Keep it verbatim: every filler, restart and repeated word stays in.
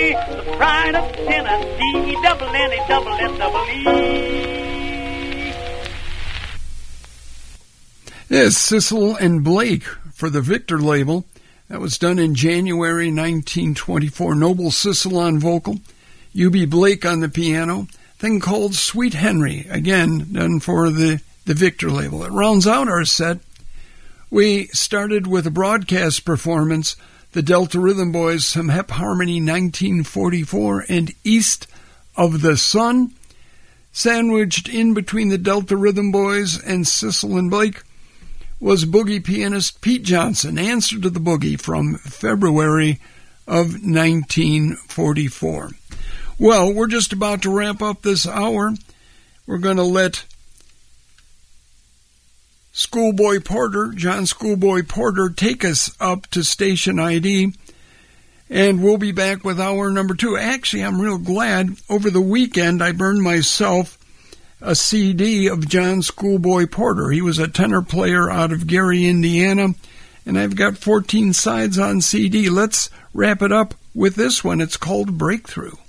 the pride of Tennessee, double N A, double S, double E. Yes, Sissel and Blake for the Victor label. That was done in January nineteen twenty-four. Noble Sissel on vocal, U B Blake on the piano. Thing called Sweet Henry, again done for the, the Victor label. It rounds out our set. We started with a broadcast performance, the Delta Rhythm Boys, Some Hep Harmony nineteen forty-four, and East of the Sun. Sandwiched in between the Delta Rhythm Boys and Sissel and Blake was boogie pianist Pete Johnson, Answer to the Boogie from February of nineteen forty-four. Well, we're just about to wrap up this hour. We're going to let Schoolboy Porter, John Schoolboy Porter, take us up to station I D, and we'll be back with hour number two. Actually, I'm real glad. Over the weekend, I burned myself a C D of John Schoolboy Porter. He was a tenor player out of Gary, Indiana, and I've got fourteen sides on C D. Let's wrap it up with this one. It's called Breakthrough.